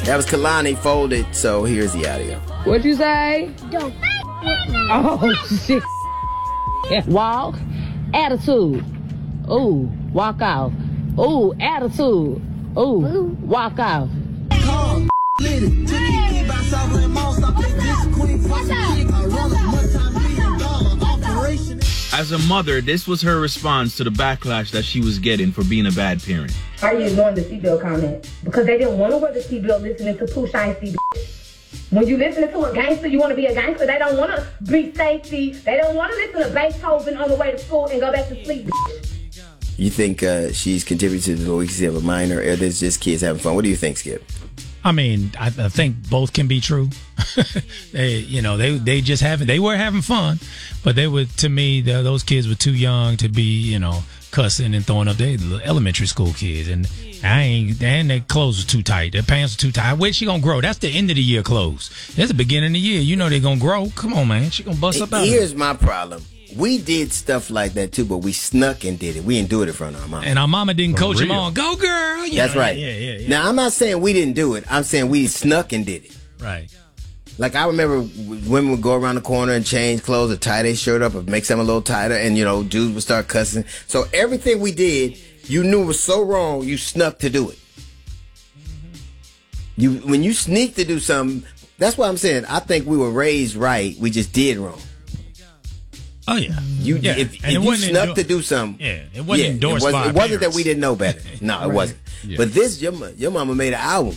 That was Kalani Folded, so here's the audio. What'd you say? Don't. Oh, shit. Walk. Attitude. Ooh, walk off. Ooh, attitude. Ooh, walk off. As a mother, this was her response to the backlash that she was getting for being a bad parent. Are you ignoring the seatbelt comment? Because they didn't want to wear the seatbelt listening to Pooh Shiesty. When you listen to a gangster, you want to be a gangster. They don't want to be safety. They don't want to listen to Beethoven on the way to school and go back to sleep. You think she's contributing to the weakness of a minor, or there's just kids having fun? What do you think, Skip? I mean, I think both can be true. They were having fun, but to me, those kids were too young to be, cussing and throwing up. They elementary school kids, and their clothes were too tight. Their pants were too tight. Where's she gonna grow? That's the end of the year clothes. That's the beginning of the year. They're gonna grow. Come on, man. She gonna bust up out. Here's my problem. We did stuff like that too, but we snuck and did it. We didn't do it in front of our mama. And our mama didn't coach them on. Go, girl. That's right. Yeah. Now, I'm not saying we didn't do it. I'm saying we snuck and did it. Right. Like, I remember women would go around the corner and change clothes or tie their shirt up or make something a little tighter, and, dudes would start cussing. So everything we did, you knew was so wrong, you snuck to do it. When you sneak to do something, that's what I'm saying. I think we were raised right. We just did wrong. Oh, yeah. If you snuck to do something. Yeah, it wasn't endorsed by our It wasn't that parents. we didn't know better. No, it wasn't. Yeah. But your mama made an album.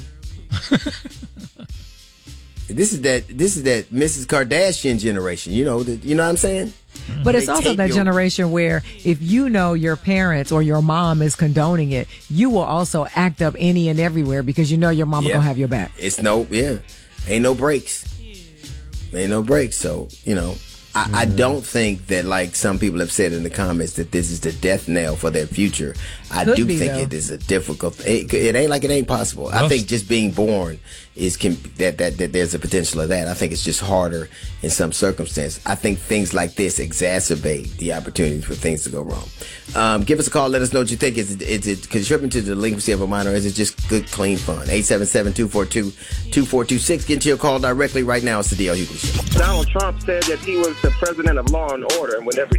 This is that Mrs. Kardashian generation. You know what I'm saying? But it's also that generation where if your parents or your mom is condoning it, you will also act up any and everywhere because your mama gonna have your back. Ain't no breaks. So, I don't think that, like some people have said in the comments, that this is the death knell for their future. I do think it is a difficult. It ain't like it ain't possible. I think just being born that there's a potential of that. I think it's just harder in some circumstances. I think things like this exacerbate the opportunities for things to go wrong. Give us a call. Let us know what you think. Is it contributing to the delinquency of a minor, or is it just good, clean fun? 877-242-2426. Get to your call directly right now. It's the D.L. Hughley Show. Donald Trump said that he was the president of law and order, and whenever